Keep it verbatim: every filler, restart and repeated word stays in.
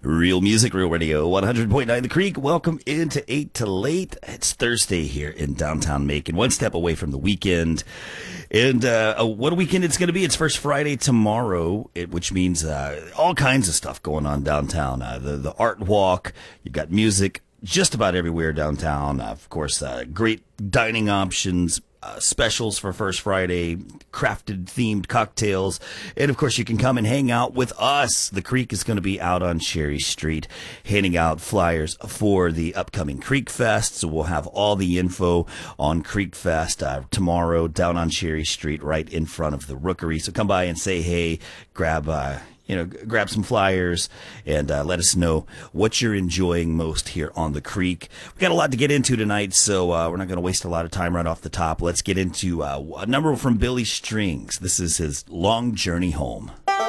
Real music, real radio, one hundred point nine The Creek. Welcome into eight to late. It's Thursday here in downtown Macon, one step away from the weekend. And uh, what a weekend it's going to be. It's First Friday tomorrow, it, which means uh, all kinds of stuff going on downtown. Uh, the, the art walk, you've got music just about everywhere downtown. Uh, of course, uh, great dining options. Uh, specials for First Friday, crafted themed cocktails, and of course you can come and hang out with us. The Creek is going to be out on Cherry Street handing out flyers for the upcoming Creek Fest, so we'll have all the info on Creek Fest uh, tomorrow down on Cherry Street right in front of the Rookery. So come by and say hey, grab uh You know, grab some flyers and uh, let us know what you're enjoying most here on the Creek. We got a lot to get into tonight, so uh, we're not going to waste a lot of time right off the top. Let's get into uh, a number from Billy Strings. This is his Long Journey Home.